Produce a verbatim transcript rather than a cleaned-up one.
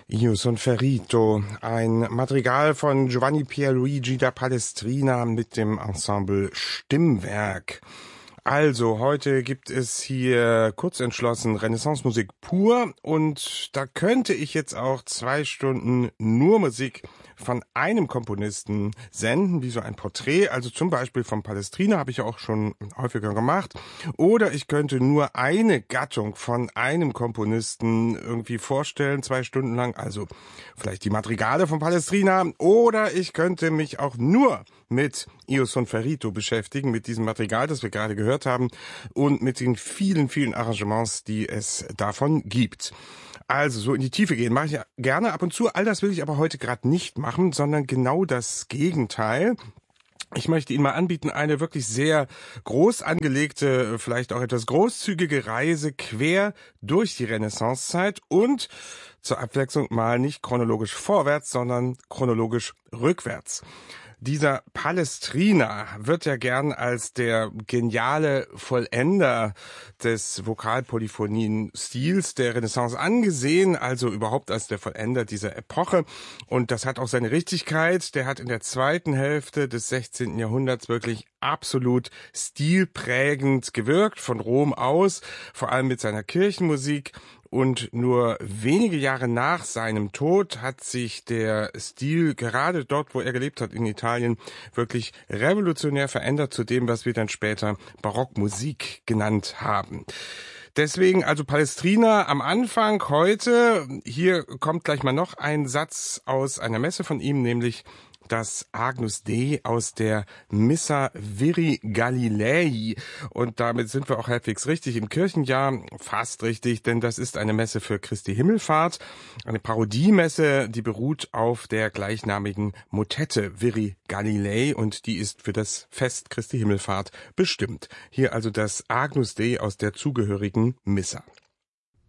Io son ferito, ein Madrigal von Giovanni Pierluigi da Palestrina mit dem Ensemble Stimmwerk. Also, heute gibt es hier kurzentschlossen Renaissance-Musik pur und da könnte ich jetzt auch zwei Stunden nur Musik von einem Komponisten senden, wie so ein Porträt, also zum Beispiel vom Palestrina, habe ich ja auch schon häufiger gemacht. Oder ich könnte nur eine Gattung von einem Komponisten irgendwie vorstellen, zwei Stunden lang, also vielleicht die Madrigale vom Palestrina. Oder ich könnte mich auch nur mit Io son ferito beschäftigen, mit diesem Madrigal, das wir gerade gehört haben, und mit den vielen, vielen Arrangements, die es davon gibt. Also so in die Tiefe gehen mache ich ja gerne ab und zu. All das will ich aber heute gerade nicht machen, sondern genau das Gegenteil. Ich möchte Ihnen mal anbieten, eine wirklich sehr groß angelegte, vielleicht auch etwas großzügige Reise quer durch die Renaissancezeit und zur Abwechslung mal nicht chronologisch vorwärts, sondern chronologisch rückwärts. Dieser Palestrina wird ja gern als der geniale Vollender des Vokalpolyphonien-Stils der Renaissance angesehen, also überhaupt als der Vollender dieser Epoche. Und das hat auch seine Richtigkeit. Der hat in der zweiten Hälfte des sechzehnten Jahrhunderts wirklich absolut stilprägend gewirkt, von Rom aus, vor allem mit seiner Kirchenmusik. Und nur wenige Jahre nach seinem Tod hat sich der Stil gerade dort, wo er gelebt hat, in Italien, wirklich revolutionär verändert zu dem, was wir dann später Barockmusik genannt haben. Deswegen also Palestrina am Anfang heute. Hier kommt gleich mal noch ein Satz aus einer Messe von ihm, nämlich das Agnus Dei aus der Missa Viri Galilei. Und damit sind wir auch halbwegs richtig im Kirchenjahr, fast richtig, denn das ist eine Messe für Christi Himmelfahrt, eine Parodiemesse, die beruht auf der gleichnamigen Motette Viri Galilei und die ist für das Fest Christi Himmelfahrt bestimmt. Hier also das Agnus Dei aus der zugehörigen Missa.